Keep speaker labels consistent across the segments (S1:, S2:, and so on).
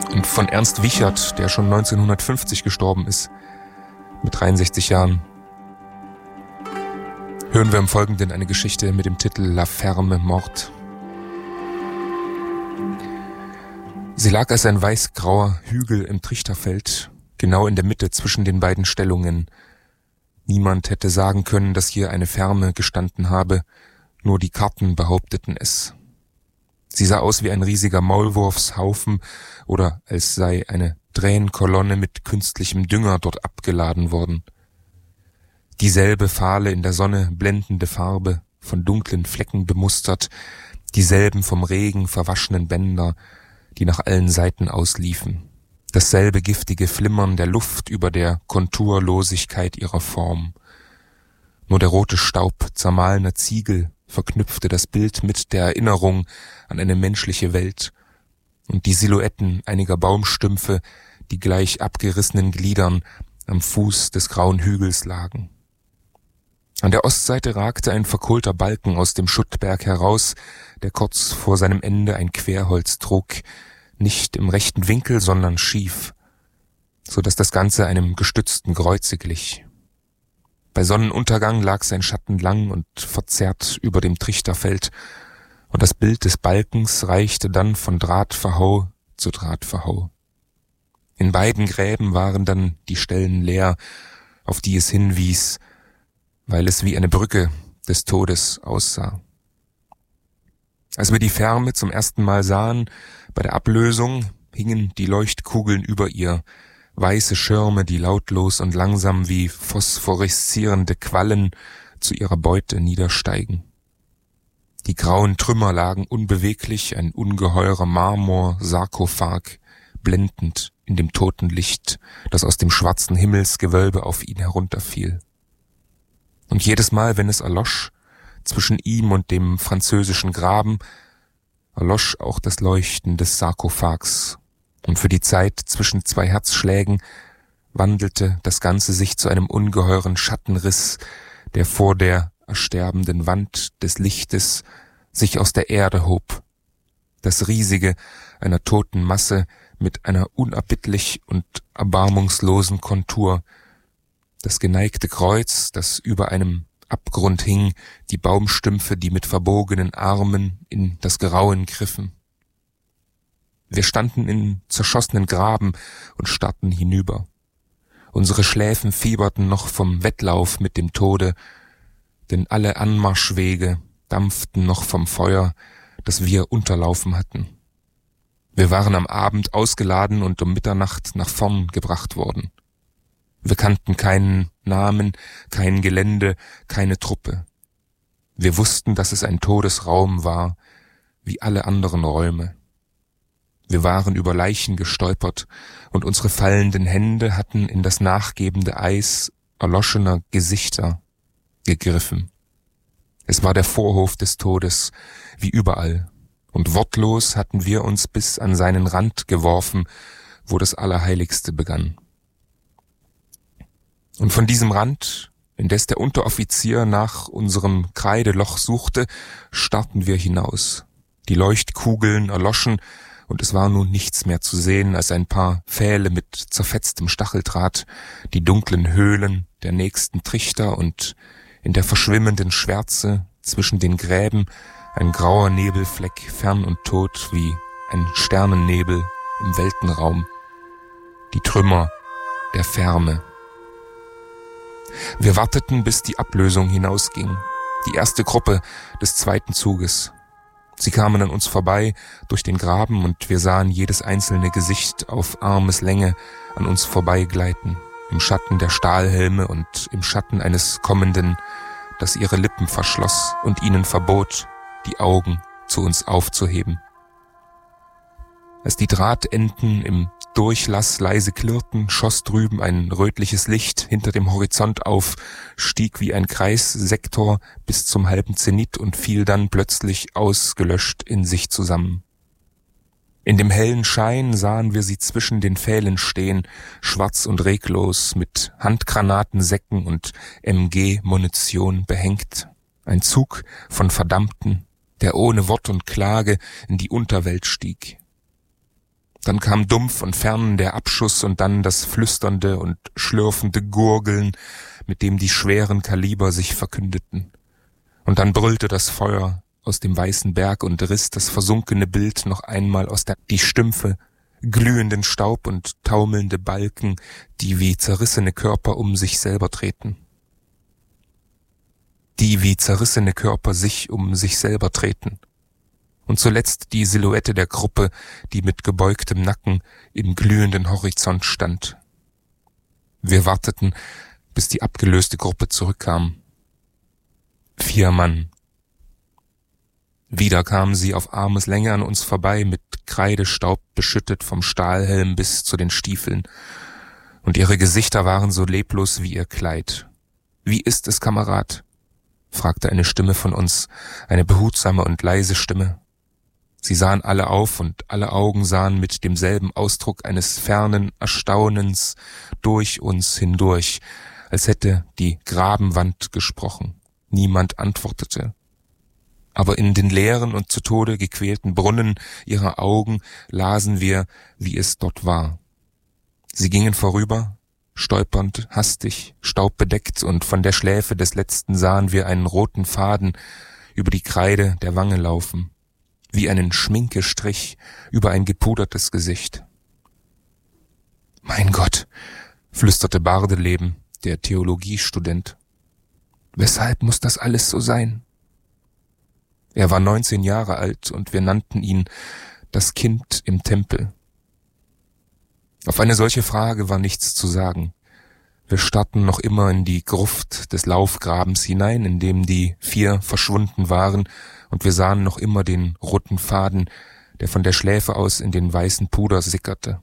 S1: Und von Ernst Wiechert, der schon 1950 gestorben ist, mit 63 Jahren, hören wir im Folgenden eine Geschichte mit dem Titel La Ferme Morte. Sie lag als ein weißgrauer Hügel im Trichterfeld, genau in der Mitte zwischen den beiden Stellungen. Niemand hätte sagen können, dass hier eine Ferme gestanden habe, nur die Karten behaupteten es. Sie sah aus wie ein riesiger Maulwurfshaufen oder als sei eine Tränenkolonne mit künstlichem Dünger dort abgeladen worden. Dieselbe fahle, in der Sonne blendende Farbe, von dunklen Flecken bemustert, dieselben vom Regen verwaschenen Bänder, die nach allen Seiten ausliefen. Dasselbe giftige Flimmern der Luft über der Konturlosigkeit ihrer Form. Nur der rote Staub zermahlener Ziegel verknüpfte das Bild mit der Erinnerung an eine menschliche Welt und die Silhouetten einiger Baumstümpfe, die gleich abgerissenen Gliedern am Fuß des grauen Hügels lagen. An der Ostseite ragte ein verkohlter Balken aus dem Schuttberg heraus, der kurz vor seinem Ende ein Querholz trug, nicht im rechten Winkel, sondern schief, so dass das Ganze einem gestützten Kreuze glich. Bei Sonnenuntergang lag sein Schatten lang und verzerrt über dem Trichterfeld, und das Bild des Balkens reichte dann von Drahtverhau zu Drahtverhau. In beiden Gräben waren dann die Stellen leer, auf die es hinwies, weil es wie eine Brücke des Todes aussah. Als wir die Ferme zum ersten Mal sahen, bei der Ablösung, hingen die Leuchtkugeln über ihr, weiße Schirme, die lautlos und langsam wie phosphoreszierende Quallen zu ihrer Beute niedersteigen. Die grauen Trümmer lagen unbeweglich, ein ungeheurer Marmor-Sarkophag, blendend in dem toten Licht, das aus dem schwarzen Himmelsgewölbe auf ihn herunterfiel. Und jedes Mal, wenn es erlosch, zwischen ihm und dem französischen Graben, erlosch auch das Leuchten des Sarkophags, und für die Zeit zwischen zwei Herzschlägen wandelte das Ganze sich zu einem ungeheuren Schattenriss, der vor der ersterbenden Wand des Lichtes sich aus der Erde hob, das Riesige einer toten Masse mit einer unerbittlich und erbarmungslosen Kontur, das geneigte Kreuz, das über einem Abgrund hing, die Baumstümpfe, die mit verbogenen Armen in das Grauen griffen. Wir standen in zerschossenen Graben und starrten hinüber. Unsere Schläfen fieberten noch vom Wettlauf mit dem Tode, denn alle Anmarschwege dampften noch vom Feuer, das wir unterlaufen hatten. Wir waren am Abend ausgeladen und um Mitternacht nach vorn gebracht worden. Wir kannten keinen Namen, kein Gelände, keine Truppe. Wir wussten, dass es ein Todesraum war, wie alle anderen Räume. Wir waren über Leichen gestolpert und unsere fallenden Hände hatten in das nachgebende Eis erloschener Gesichter gegriffen. Es war der Vorhof des Todes, wie überall, und wortlos hatten wir uns bis an seinen Rand geworfen, wo das Allerheiligste begann. Und von diesem Rand, indes der Unteroffizier nach unserem Kreideloch suchte, starrten wir hinaus. Die Leuchtkugeln erloschen, und es war nun nichts mehr zu sehen als ein paar Pfähle mit zerfetztem Stacheldraht, die dunklen Höhlen der nächsten Trichter und in der verschwimmenden Schwärze zwischen den Gräben ein grauer Nebelfleck, fern und tot wie ein Sternennebel im Weltenraum. Die Trümmer der Ferme. Wir warteten, bis die Ablösung hinausging, die erste Gruppe des zweiten Zuges. Sie kamen an uns vorbei durch den Graben und wir sahen jedes einzelne Gesicht auf Armeslänge an uns vorbeigleiten, im Schatten der Stahlhelme und im Schatten eines Kommenden, das ihre Lippen verschloss und ihnen verbot, die Augen zu uns aufzuheben. Als die Drahtenden im Durchlass leise klirrten, schoss drüben ein rötliches Licht hinter dem Horizont auf, stieg wie ein Kreissektor bis zum halben Zenit und fiel dann plötzlich ausgelöscht in sich zusammen. In dem hellen Schein sahen wir sie zwischen den Pfählen stehen, schwarz und reglos, mit Handgranatensäcken und MG-Munition behängt. Ein Zug von Verdammten, der ohne Wort und Klage in die Unterwelt stieg. Dann kam dumpf und fern der Abschuss und dann das flüsternde und schlürfende Gurgeln, mit dem die schweren Kaliber sich verkündeten. Und dann brüllte das Feuer aus dem weißen Berg und riss das versunkene Bild noch einmal aus die Stümpfe, glühenden Staub und taumelnde Balken, die wie zerrissene Körper um sich selber treten. Die wie zerrissene Körper sich um sich selber treten. Und zuletzt die Silhouette der Gruppe, die mit gebeugtem Nacken im glühenden Horizont stand. Wir warteten, bis die abgelöste Gruppe zurückkam. 4 Mann. Wieder kamen sie auf Armeslänge an uns vorbei, mit Kreidestaub beschüttet vom Stahlhelm bis zu den Stiefeln. Und ihre Gesichter waren so leblos wie ihr Kleid. »Wie ist es, Kamerad?« fragte eine Stimme von uns, eine behutsame und leise Stimme. Sie sahen alle auf und alle Augen sahen mit demselben Ausdruck eines fernen Erstaunens durch uns hindurch, als hätte die Grabenwand gesprochen. Niemand antwortete. Aber in den leeren und zu Tode gequälten Brunnen ihrer Augen lasen wir, wie es dort war. Sie gingen vorüber, stolpernd, hastig, staubbedeckt, und von der Schläfe des Letzten sahen wir einen roten Faden über die Kreide der Wange laufen, wie einen Schminkestrich über ein gepudertes Gesicht. »Mein Gott«, flüsterte Bardeleben, der Theologiestudent. »Weshalb muss das alles so sein?« Er war 19 Jahre alt und wir nannten ihn das Kind im Tempel. Auf eine solche Frage war nichts zu sagen. Wir starrten noch immer in die Gruft des Laufgrabens hinein, in dem die 4 verschwunden waren, und wir sahen noch immer den roten Faden, der von der Schläfe aus in den weißen Puder sickerte.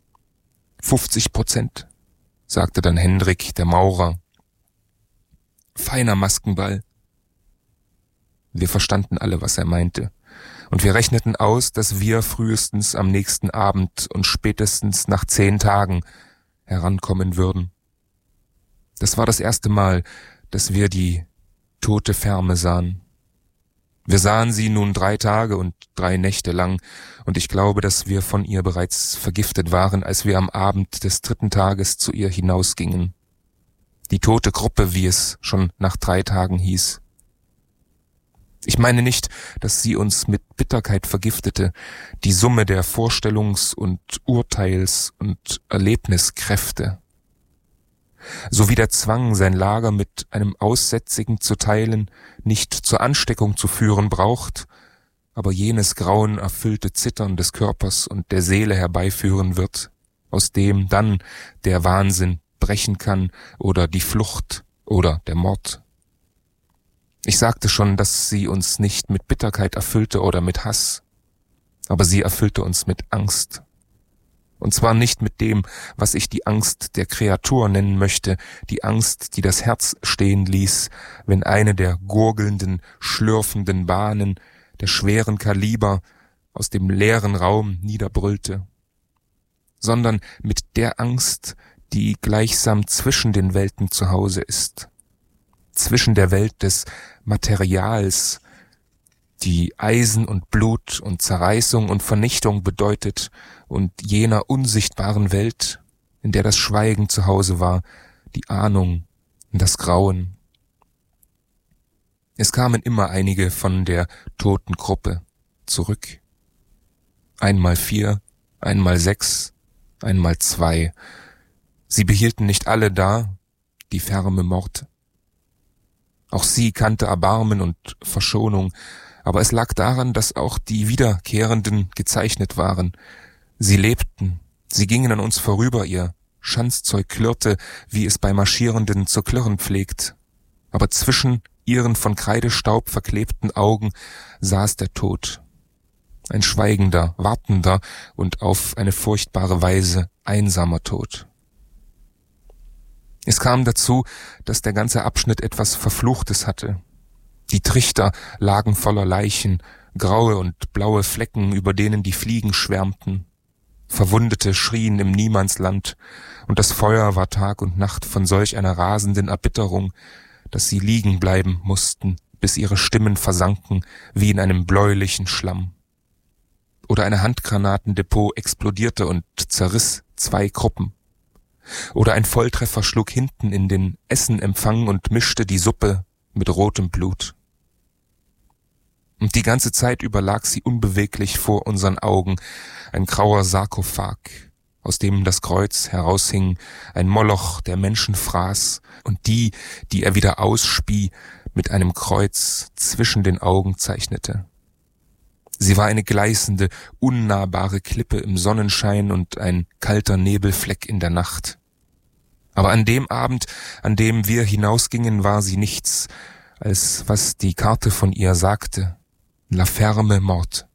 S1: 50%, sagte dann Hendrik, der Maurer. Feiner Maskenball. Wir verstanden alle, was er meinte, und wir rechneten aus, dass wir frühestens am nächsten Abend und spätestens nach 10 Tagen herankommen würden. Das war das erste Mal, dass wir die tote Ferme sahen. Wir sahen sie nun 3 Tage und 3 Nächte lang, und ich glaube, dass wir von ihr bereits vergiftet waren, als wir am Abend des 3. Tages zu ihr hinausgingen. Die tote Gruppe, wie es schon nach 3 Tagen hieß. Ich meine nicht, dass sie uns mit Bitterkeit vergiftete, die Summe der Vorstellungs- und Urteils- und Erlebniskräfte. So wie der Zwang, sein Lager mit einem Aussätzigen zu teilen, nicht zur Ansteckung zu führen braucht, aber jenes Grauen erfüllte Zittern des Körpers und der Seele herbeiführen wird, aus dem dann der Wahnsinn brechen kann oder die Flucht oder der Mord. Ich sagte schon, dass sie uns nicht mit Bitterkeit erfüllte oder mit Hass, aber sie erfüllte uns mit Angst. Und zwar nicht mit dem, was ich die Angst der Kreatur nennen möchte, die Angst, die das Herz stehen ließ, wenn eine der gurgelnden, schlürfenden Bahnen, der schweren Kaliber aus dem leeren Raum niederbrüllte, sondern mit der Angst, die gleichsam zwischen den Welten zu Hause ist, zwischen der Welt des Materials, die Eisen und Blut und Zerreißung und Vernichtung bedeutet, und jener unsichtbaren Welt, in der das Schweigen zu Hause war, die Ahnung und das Grauen. Es kamen immer einige von der toten Gruppe zurück. Einmal 4, einmal 6, einmal 2. Sie behielten nicht alle da, die Ferme Mord. Auch sie kannte Erbarmen und Verschonung, aber es lag daran, dass auch die Wiederkehrenden gezeichnet waren. Sie lebten, sie gingen an uns vorüber, ihr Schanzzeug klirrte, wie es bei Marschierenden zu klirren pflegt. Aber zwischen ihren von Kreidestaub verklebten Augen saß der Tod. Ein schweigender, wartender und auf eine furchtbare Weise einsamer Tod. Es kam dazu, dass der ganze Abschnitt etwas Verfluchtes hatte. Die Trichter lagen voller Leichen, graue und blaue Flecken, über denen die Fliegen schwärmten. Verwundete schrien im Niemandsland, und das Feuer war Tag und Nacht von solch einer rasenden Erbitterung, dass sie liegen bleiben mussten, bis ihre Stimmen versanken wie in einem bläulichen Schlamm. Oder ein Handgranatendepot explodierte und zerriss 2 Gruppen. Oder ein Volltreffer schlug hinten in den Essenempfang und mischte die Suppe mit rotem Blut. Und die ganze Zeit über lag sie unbeweglich vor unseren Augen, ein grauer Sarkophag, aus dem das Kreuz heraushing, ein Moloch, der Menschen fraß, und die er wieder ausspie, mit einem Kreuz zwischen den Augen zeichnete. Sie war eine gleißende, unnahbare Klippe im Sonnenschein und ein kalter Nebelfleck in der Nacht. Aber an dem Abend, an dem wir hinausgingen, war sie nichts, als was die Karte von ihr sagte: La ferme morte.